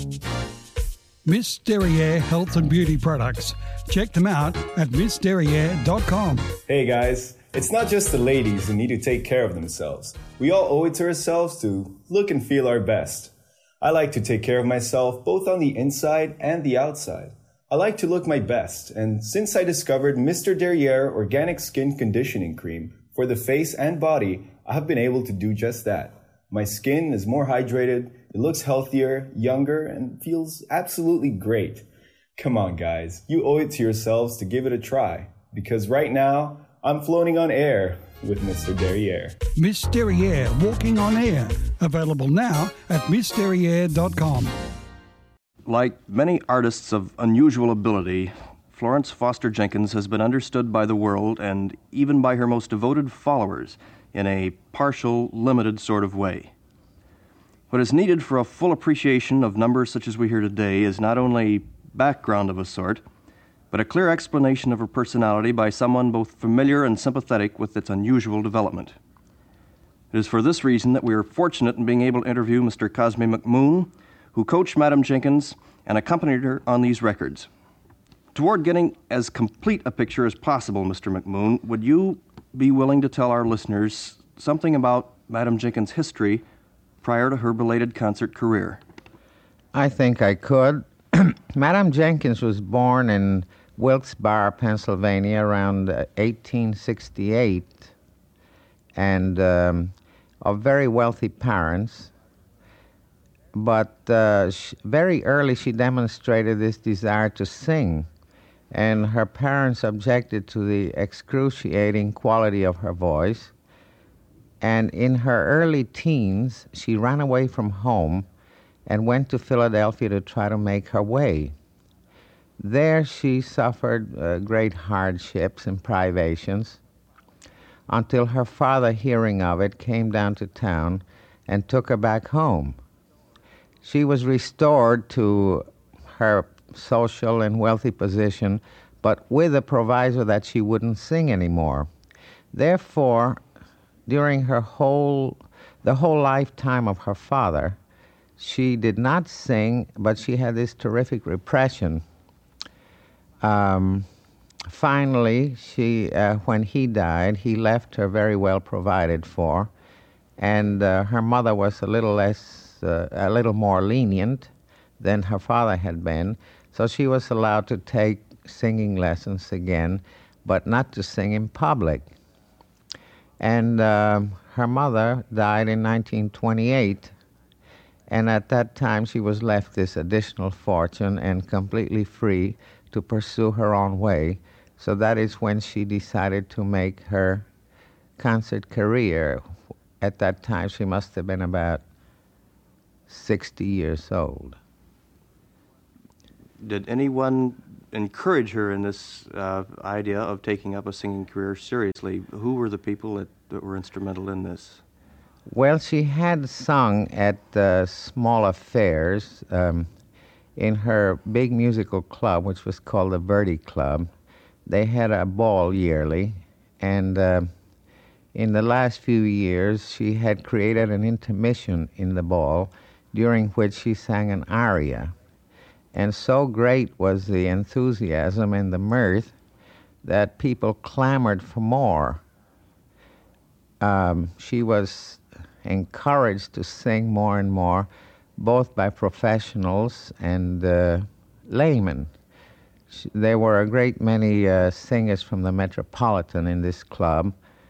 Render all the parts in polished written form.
Miss Derriere Health and Beauty Products. Check them out at missderriere.com. Hey guys, it's not just the ladies who need to take care of themselves. We all owe it to ourselves to look and feel our best. I like to take care of myself both on the inside and the outside. I like to look my best, and since I discovered Mr. Derriere Organic Skin Conditioning Cream for the face and body, I have been able to do just that. My skin is more hydrated, it looks healthier, younger, and feels absolutely great. Come on guys, you owe it to yourselves to give it a try, because right now, I'm floating on air with Mr. Derriere. Miss Derriere Walking on Air. Available now at missderriere.com. Like many artists of unusual ability, Florence Foster Jenkins has been understood by the world and even by her most devoted followers in a partial, limited sort of way. What is needed for a full appreciation of numbers such as we hear today is not only background of a sort, but a clear explanation of her personality by someone both familiar and sympathetic with its unusual development. It is for this reason that we are fortunate in being able to interview Mr. Cosme McMoon, who coached Madam Jenkins and accompanied her on these records. Toward getting as complete a picture as possible, Mr. McMoon, would you be willing to tell our listeners something about Madam Jenkins' history prior to her belated concert career? I think I could. Madam Jenkins was born in Wilkes-Barre, Pennsylvania, around 1868, and of very wealthy parents. But very early she demonstrated this desire to sing, and her parents objected to the excruciating quality of her voice. And in her early teens, she ran away from home and went to Philadelphia to try to make her way. There she suffered great hardships and privations until her father, hearing of it, came down to town and took her back home. She was restored to her social and wealthy position, but with a proviso that she wouldn't sing anymore. Therefore, during the whole lifetime of her father, she did not sing, but she had this terrific repression. Finally, when he died, he left her very well provided for, and her mother was a little more lenient than her father had been, so she was allowed to take singing lessons again, but not to sing in public. And her mother died in 1928, and at that time she was left this additional fortune and completely free to pursue her own way. So that is when she decided to make her concert career. At that time she must have been about 60 years old. Did anyone encourage her in this idea of taking up a singing career seriously? Who were the people that were instrumental in this? Well, she had sung at small affairs in her big musical club, which was called the Verdi Club. They had a ball yearly, and in the last few years, she had created an intermission in the ball during which she sang an aria. And so great was the enthusiasm and the mirth that people clamored for more. She was encouraged to sing more and more, both by professionals and laymen. There were a great many singers from the Metropolitan in this club.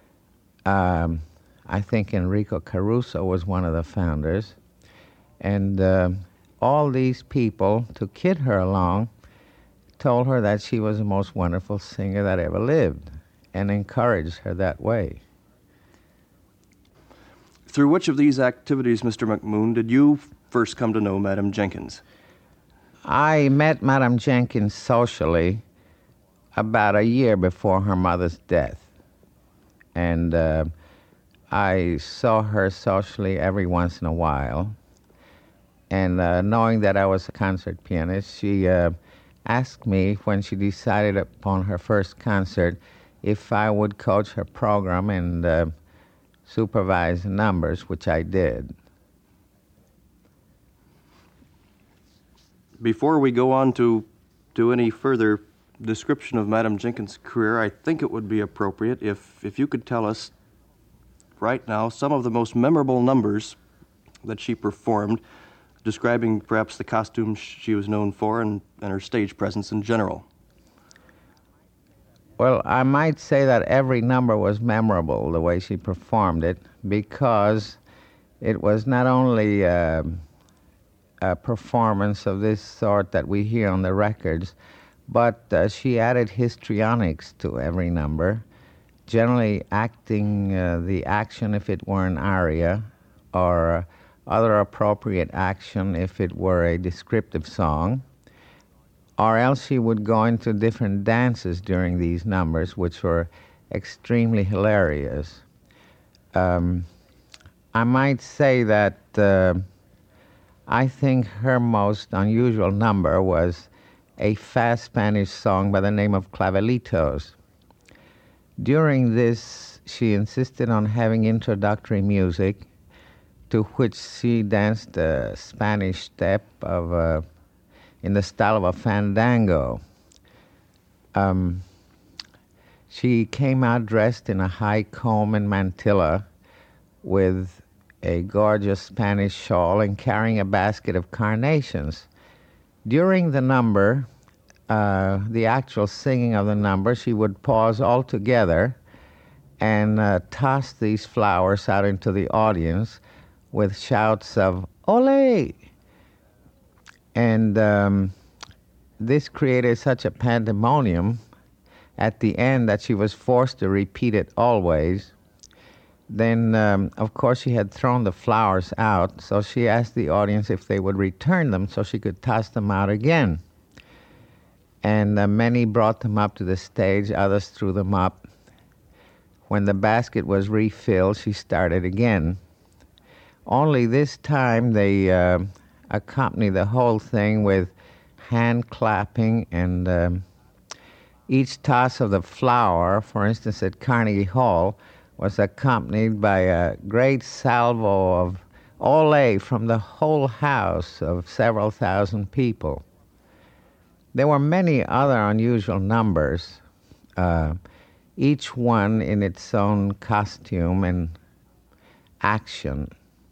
I think Enrico Caruso was one of the founders. And all these people, to kid her along, told her that she was the most wonderful singer that ever lived and encouraged her that way. Through which of these activities, Mr. McMoon, did you first come to know Madam Jenkins? I met Madam Jenkins socially about a year before her mother's death. And I saw her socially every once in a while. And knowing that I was a concert pianist, she asked me when she decided upon her first concert if I would coach her program and supervise the numbers, which I did. Before we go on to any further description of Madame Jenkins' career, I think it would be appropriate if you could tell us right now some of the most memorable numbers that she performed, describing perhaps the costumes she was known for and her stage presence in general. Well, I might say that every number was memorable, the way she performed it, because it was not only a performance of this sort that we hear on the records, but she added histrionics to every number, generally acting the action if it were an aria, or other appropriate action if it were a descriptive song, or else she would go into different dances during these numbers, which were extremely hilarious. I might say that I think her most unusual number was a fast Spanish song by the name of Clavelitos. During this, she insisted on having introductory music, to which she danced a Spanish step of in the style of a fandango. She came out dressed in a high comb and mantilla with a gorgeous Spanish shawl and carrying a basket of carnations. During the number, the actual singing of the number, she would pause altogether and toss these flowers out into the audience with shouts of "Ole!" And this created such a pandemonium at the end that she was forced to repeat it always. Then, of course, she had thrown the flowers out, so she asked the audience if they would return them so she could toss them out again. And many brought them up to the stage, others threw them up. When the basket was refilled, she started again. Only this time they accompanied the whole thing with hand clapping, and each toss of the flower, for instance at Carnegie Hall, was accompanied by a great salvo of ole from the whole house of several thousand people. There were many other unusual numbers, each one in its own costume and action.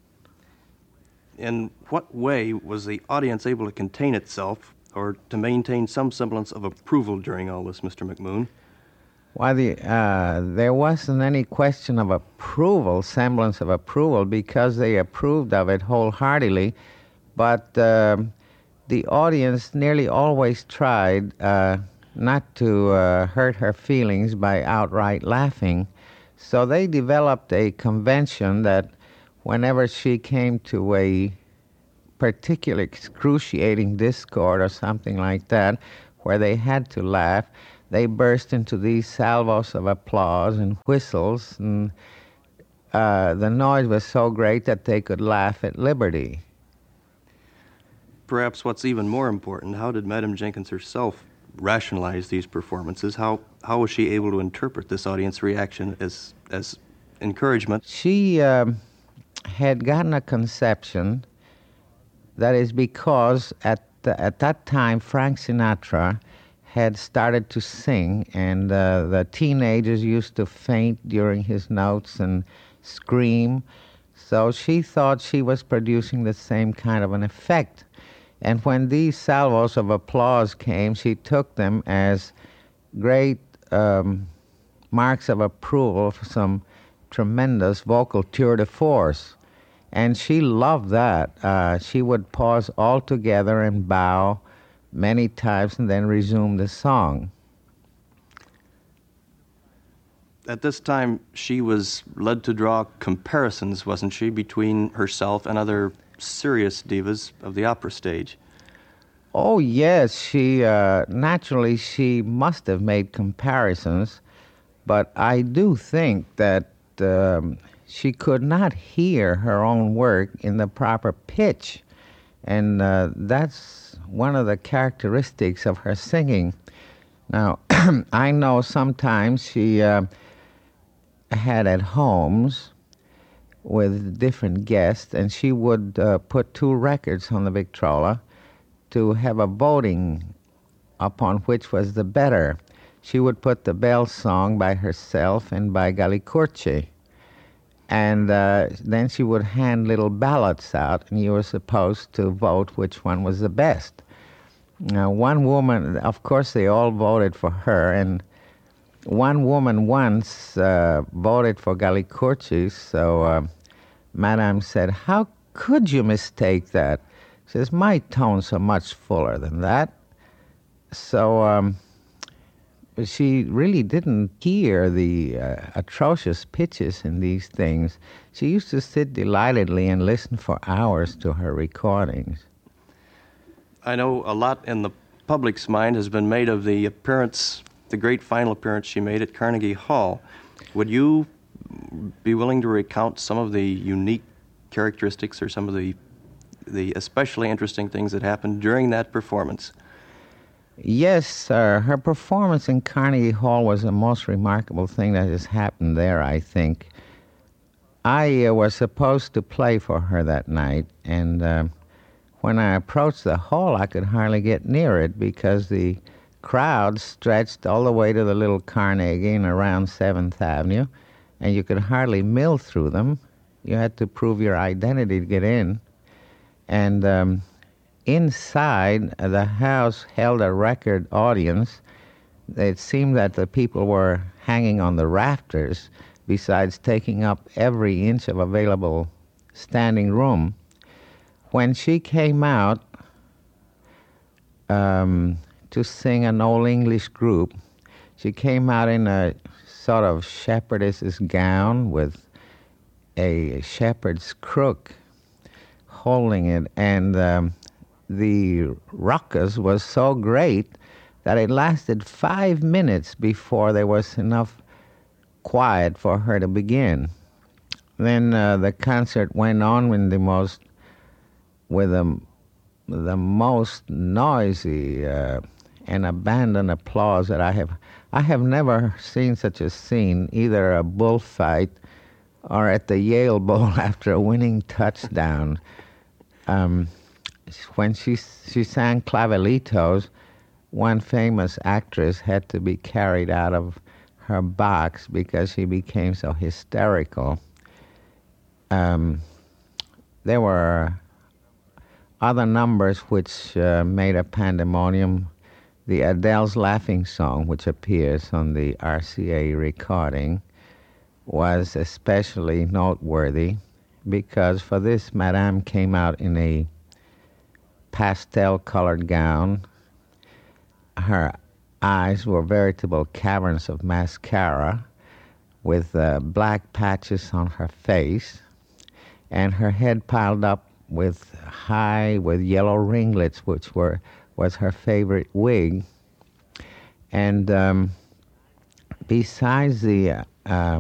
In what way was the audience able to contain itself or to maintain some semblance of approval during all this, Mr. McMoon? Why, there wasn't any question of approval, semblance of approval, because they approved of it wholeheartedly. But the audience nearly always tried not to hurt her feelings by outright laughing. So they developed a convention that whenever she came to a particular excruciating discord or something like that, where they had to laugh, they burst into these salvos of applause and whistles, and the noise was so great that they could laugh at liberty. Perhaps what's even more important, how did Madame Jenkins herself rationalize these performances? How was she able to interpret this audience reaction as encouragement? She had gotten a conception that is because at that time Frank Sinatra had started to sing, and the teenagers used to faint during his notes and scream. So she thought she was producing the same kind of an effect. And when these salvos of applause came, she took them as great marks of approval for some tremendous vocal tour de force. And she loved that. She would pause altogether and bow many times and then resume the song. At this time, she was led to draw comparisons, wasn't she, between herself and other serious divas of the opera stage? Oh, yes. She naturally, she must have made comparisons, but I do think that she could not hear her own work in the proper pitch, and that's one of the characteristics of her singing. Now, I know sometimes she had at homes with different guests, and she would put two records on the Victrola to have a voting upon which was the better. She would put the Bell song by herself and by Galli-Curci. And then she would hand little ballots out, and you were supposed to vote which one was the best. Now, one woman, of course, they all voted for her, and one woman once voted for Galli-Curci, so Madame said, "How could you mistake that?" She says, "My tones are much fuller than that." So she really didn't hear the atrocious pitches in these things. She used to sit delightedly and listen for hours to her recordings. I know a lot in the public's mind has been made of the appearance, the great final appearance she made at Carnegie Hall. Would you be willing to recount some of the unique characteristics or some of the especially interesting things that happened during that performance? Yes, sir. Her performance in Carnegie Hall was the most remarkable thing that has happened there, I think. I was supposed to play for her that night, and when I approached the hall, I could hardly get near it because the crowd stretched all the way to the little Carnegie and around 7th Avenue, and you could hardly mill through them. You had to prove your identity to get in. And inside, the house held a record audience. It seemed that the people were hanging on the rafters, besides taking up every inch of available standing room. When she came out to sing an old English group, she came out in a sort of shepherdess's gown with a shepherd's crook holding it, and the ruckus was so great that it lasted 5 minutes before there was enough quiet for her to begin. Then the concert went on with the most noisy and abandoned applause that I have never seen such a scene, either a bullfight or at the Yale Bowl after a winning touchdown. When she sang Clavelitos, one famous actress had to be carried out of her box because she became so hysterical. There were other numbers which made a pandemonium. The Adele's Laughing Song, which appears on the RCA recording, was especially noteworthy because for this, Madame came out in a pastel-colored gown. Her eyes were veritable caverns of mascara with black patches on her face, and her head piled up with yellow ringlets, which was her favorite wig. And besides the